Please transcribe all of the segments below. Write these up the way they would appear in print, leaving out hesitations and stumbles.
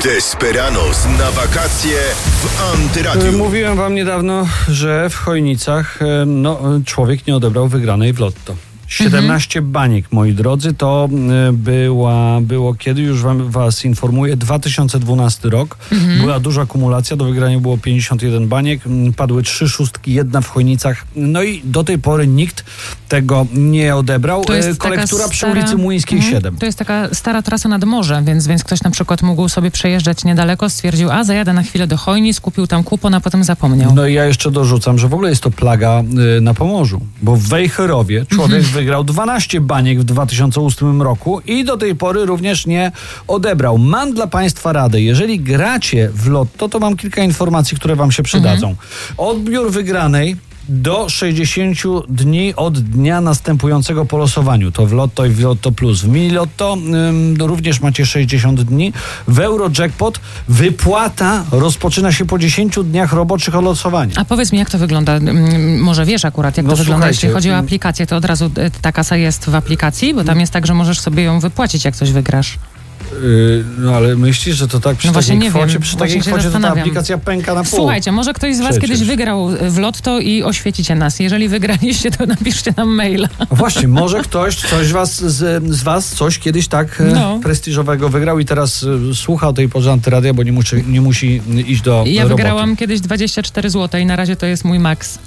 Desperados na wakacje w Antyradiu. Mówiłem wam niedawno, że w Chojnicach człowiek nie odebrał wygranej w lotto. 17 baniek, moi drodzy, to było kiedy, już was informuję, 2012 rok. Była duża akumulacja, do wygrania było 51 baniek, padły 3 szóstki, jedna w Chojnicach. No i do tej pory nikt tego nie odebrał. Kolektura przy ulicy Młyńskiej 7. To jest taka stara trasa nad morzem, więc ktoś na przykład mógł sobie przejeżdżać niedaleko, stwierdził, zajadę na chwilę do Chojnic, kupił tam kupon, a potem zapomniał. No i ja jeszcze dorzucam, że w ogóle jest to plaga na Pomorzu, bo w Wejherowie człowiek wygrał 12 baniek w 2008 roku i do tej pory również nie odebrał. Mam dla państwa radę. Jeżeli gracie w lotto, to mam kilka informacji, które wam się przydadzą. Odbiór wygranej do 60 dni od dnia następującego po losowaniu. To w Lotto i w Lotto Plus. W Mini Lotto również macie 60 dni. W Eurojackpot wypłata rozpoczyna się po 10 dniach roboczych od losowania. A powiedz mi, jak to wygląda? Może wiesz akurat, jak to wygląda, jeśli chodzi o aplikację, to od razu ta kasa jest w aplikacji? Bo tam jest tak, że możesz sobie ją wypłacić, jak coś wygrasz. Ale myślisz, że to tak przy takiej kwocie, przy takiej kwocie to ta aplikacja pęka na pół? Słuchajcie, może ktoś z was kiedyś wygrał w lotto i oświecicie nas. Jeżeli wygraliście, to napiszcie nam maila. Właśnie, może ktoś z was coś kiedyś tak prestiżowego wygrał i teraz słucha o tej porze Antyradia, bo nie musi iść do roboty. Ja wygrałam kiedyś 24 zł i na razie to jest mój maks.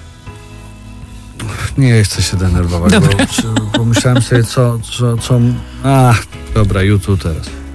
Nie chcę się denerwować, bo myślałem sobie dobra, YouTube teraz.